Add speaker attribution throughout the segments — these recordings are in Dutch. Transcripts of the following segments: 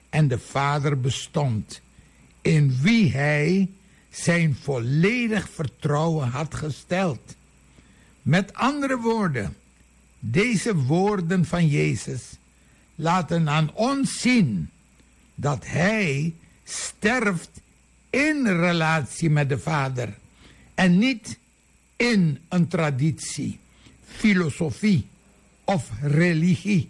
Speaker 1: en de Vader bestond, in wie hij zijn volledig vertrouwen had gesteld. Met andere woorden, deze woorden van Jezus laten aan ons zien dat hij sterft in relatie met de Vader en niet in een traditie, filosofie of religie.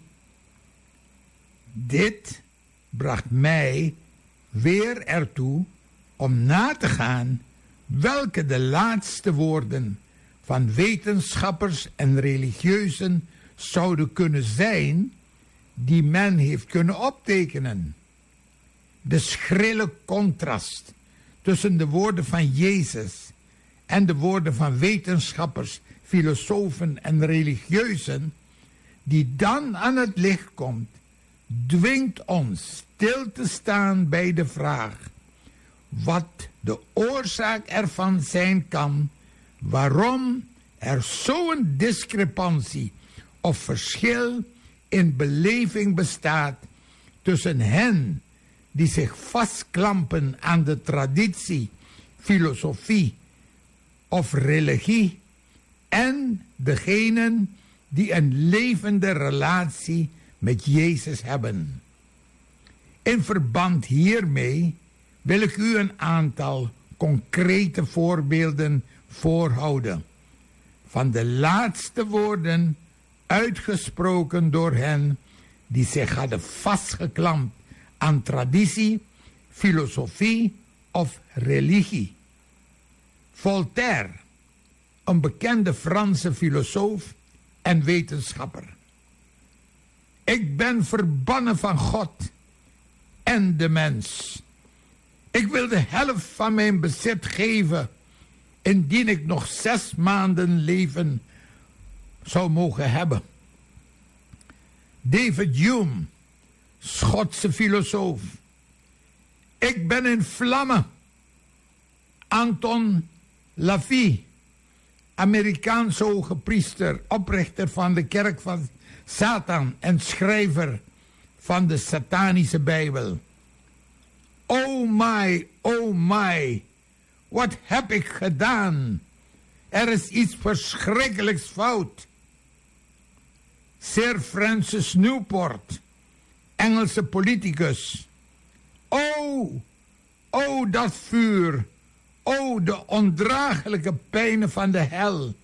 Speaker 1: Dit bracht mij weer ertoe om na te gaan welke de laatste woorden van wetenschappers en religieuzen zouden kunnen zijn die men heeft kunnen optekenen. De schrille contrast tussen de woorden van Jezus en de woorden van wetenschappers, filosofen en religieuzen, die dan aan het licht komt, dwingt ons stil te staan bij de vraag wat de oorzaak ervan zijn kan, waarom er zo'n discrepantie of verschil in beleving bestaat tussen hen die zich vastklampen aan de traditie, filosofie of religie en degenen die een levende relatie met Jezus hebben. In verband hiermee wil ik u een aantal concrete voorbeelden voorhouden van de laatste woorden uitgesproken door hen die zich hadden vastgeklampt aan traditie, filosofie of religie. Voltaire, een bekende Franse filosoof en wetenschapper. Ik ben verbannen van God en de mens. Ik wil de helft van mijn bezit geven, indien ik nog 6 maanden leven zou mogen hebben. David Hume, Schotse filosoof. Ik ben in vlammen. Anton LaVey, Amerikaanse hoge priester, oprichter van de kerk van Satan en schrijver van de satanische Bijbel. Oh my, wat heb ik gedaan? Er is iets verschrikkelijks fout. Sir Francis Newport, Engelse politicus. Oh, dat vuur. Oh, de ondraaglijke pijnen van de hel.